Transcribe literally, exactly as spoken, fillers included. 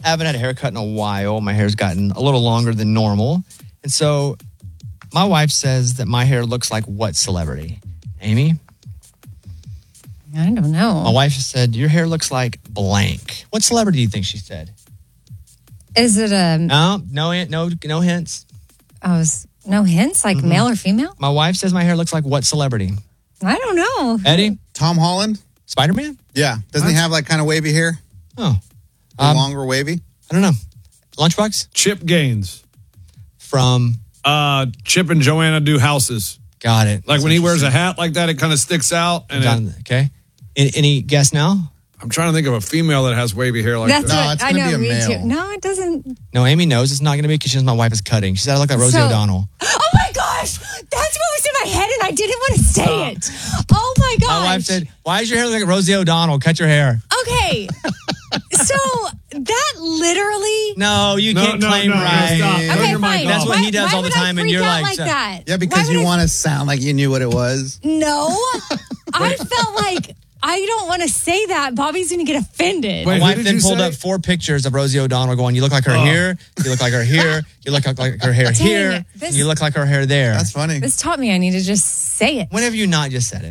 haven't had a haircut in a while. My hair's gotten a little longer than normal. And so my wife says that my hair looks like what celebrity? Amy? I don't know. My wife said, your hair looks like blank. What celebrity do you think she said? Is it a... No, no, no, no hints. Oh, no hints? Like mm-hmm. male or female? My wife says my hair looks like what celebrity? I don't know. Eddie? Tom Holland? Spider-Man? Yeah. Doesn't what? he have like kind of wavy hair? Oh. Um, longer wavy? I don't know. Lunchbox? Chip Gaines. From? Uh, Chip and Joanna Do Houses. Got it. Like That's when he wears a hat like that, it kind of sticks out. And John, it, okay. Any, any guess now? I'm trying to think of a female that has wavy hair like That's that. What, no, it's going to be a me male. Too. No, it doesn't. No, Amy knows it's not going to be because she knows my wife is cutting. She said I look like Rosie so, O'Donnell. Oh my gosh! That's what was in my head and I didn't want to say uh, it. Oh my gosh. My wife said, why is your hair look like Rosie O'Donnell? Cut your hair. Okay. So that literally... No, you no, can't no, claim no, right. No, okay, fine. That's what why, he does why all the would time. I And you're like... like so, that? Yeah, because you want to sound like you knew what it was. No. I felt like... I don't want to say that. Bobby's going to get offended. My Wait, wife then pulled say? up four pictures of Rosie O'Donnell going, you look like her oh. here, you look like her here, you look like her hair Dang, here, this, you look like her hair there. That's funny. This taught me I need to just say it. When have you not just said it?